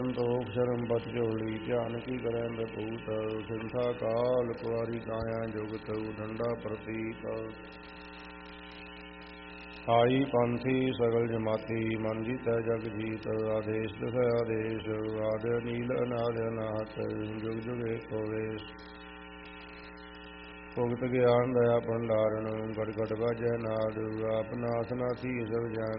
ਸੰਤੋਖ ਸ਼ਰਮ ਬਚ ਝੋਲੀ ਧਿਆਨ ਕੀ ਕਰੈ ਬਪੂਤ ਸਿੰਥਾ ਕਾਲ ਕੁਆਰੀ ਕਾਇਆ ਜੁਗਤ ਡੰਡਾ ਪ੍ਰਤੀਤ ਆਈ ਪੰਥੀ ਸਗਲ ਜਮਾਤੀ ਮਨ ਜੀਤੈ ਜਗ ਜੀਤ ਆਦੇਸ਼ ਦਸੈ ਆਦੇਸ਼ ਆਦ ਨੀਲ ਅਨਾਦ ਅਨਾਹਤ ਜੁਗ ਜੁਗ ਏਕੋ ਵੇਸ਼ ਭੁਗਤ ਗਿਆਨ ਦਇਆ ਭੰਡਾਰਨ ਗੜ ਗੜ ਬਾਜੈ ਨਾਦ ਆਪ ਨਾਸ ਨਾਥੀ ਸਭ ਜਾਨ